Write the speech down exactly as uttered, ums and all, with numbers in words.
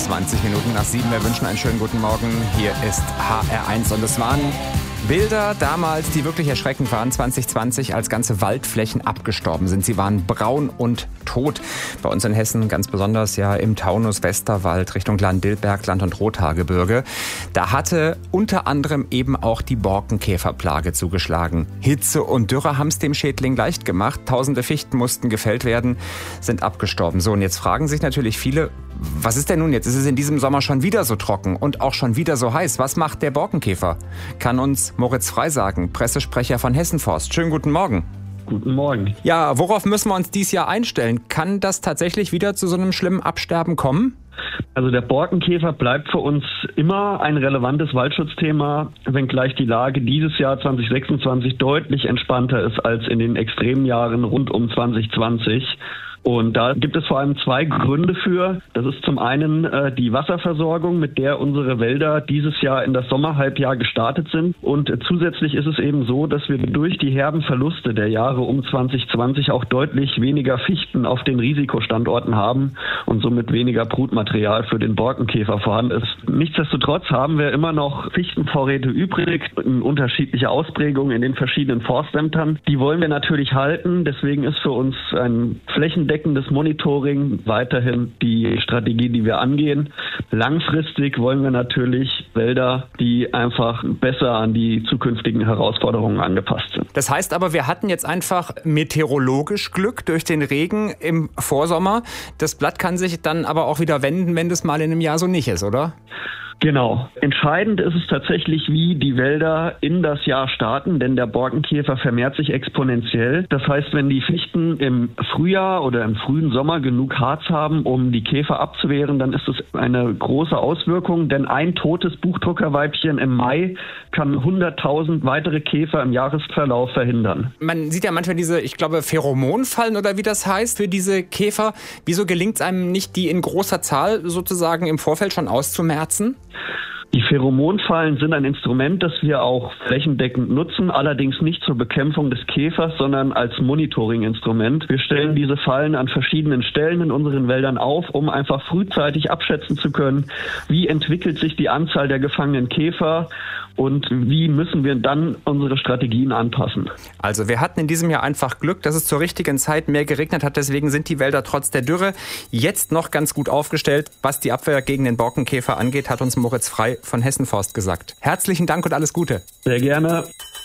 zwanzig Minuten nach sieben. Wir wünschen einen schönen guten Morgen. Hier ist H R eins und es waren Bilder damals, die wirklich erschreckend waren, zwanzig zwanzig, als ganze Waldflächen abgestorben sind. Sie waren braun und tot. Bei uns in Hessen ganz besonders ja im Taunus, Westerwald, Richtung Lahn-Dill-Berg, Land- und Rothaargebirge. Da hatte unter anderem eben auch die Borkenkäferplage zugeschlagen. Hitze und Dürre haben es dem Schädling leicht gemacht. Tausende Fichten mussten gefällt werden, sind abgestorben. So, und jetzt fragen sich natürlich viele, was ist denn nun jetzt? Ist es in diesem Sommer schon wieder so trocken und auch schon wieder so heiß? Was macht der Borkenkäfer? Kann uns Moritz Frey sagen, Pressesprecher von Hessenforst. Schönen guten Morgen. Guten Morgen. Ja, worauf müssen wir uns dieses Jahr einstellen? Kann das tatsächlich wieder zu so einem schlimmen Absterben kommen? Also der Borkenkäfer bleibt für uns immer ein relevantes Waldschutzthema, wenngleich die Lage dieses Jahr zwanzig sechsundzwanzig deutlich entspannter ist als in den extremen Jahren rund um zwanzig zwanzig. Und da gibt es vor allem zwei Gründe für. Das ist zum einen äh, die Wasserversorgung, mit der unsere Wälder dieses Jahr in das Sommerhalbjahr gestartet sind. Und äh, zusätzlich ist es eben so, dass wir durch die herben Verluste der Jahre um zwanzig zwanzig auch deutlich weniger Fichten auf den Risikostandorten haben und somit weniger Brutmaterial für den Borkenkäfer vorhanden ist. Nichtsdestotrotz haben wir immer noch Fichtenvorräte übrig in unterschiedlicher Ausprägung in den verschiedenen Forstämtern. Die wollen wir natürlich halten. Deswegen ist für uns ein flächendeckendes Monitoring weiterhin die Strategie, die wir angehen. Langfristig wollen wir natürlich Wälder, die einfach besser an die zukünftigen Herausforderungen angepasst sind. Das heißt aber, wir hatten jetzt einfach meteorologisch Glück durch den Regen im Vorsommer. Das Blatt kann sich dann aber auch wieder wenden, wenn das mal in einem Jahr so nicht ist, oder? Genau. Entscheidend ist es tatsächlich, wie die Wälder in das Jahr starten, denn der Borkenkäfer vermehrt sich exponentiell. Das heißt, wenn die Fichten im Frühjahr oder im frühen Sommer genug Harz haben, um die Käfer abzuwehren, dann ist es eine große Auswirkung, denn ein totes Buchdruckerweibchen im Mai kann hunderttausend weitere Käfer im Jahresverlauf verhindern. Man sieht ja manchmal diese, ich glaube, Pheromonfallen oder wie das heißt, für diese Käfer. Wieso gelingt es einem nicht, die in großer Zahl sozusagen im Vorfeld schon auszumerzen? Die Pheromonfallen sind ein Instrument, das wir auch flächendeckend nutzen, allerdings nicht zur Bekämpfung des Käfers, sondern als Monitoring-Instrument. Wir stellen diese Fallen an verschiedenen Stellen in unseren Wäldern auf, um einfach frühzeitig abschätzen zu können, wie entwickelt sich die Anzahl der gefangenen Käfer und wie müssen wir dann unsere Strategien anpassen. Also wir hatten in diesem Jahr einfach Glück, dass es zur richtigen Zeit mehr geregnet hat. Deswegen sind die Wälder trotz der Dürre jetzt noch ganz gut aufgestellt. Was die Abwehr gegen den Borkenkäfer angeht, hat uns Moritz Frey von Hessenforst gesagt. Herzlichen Dank und alles Gute. Sehr gerne.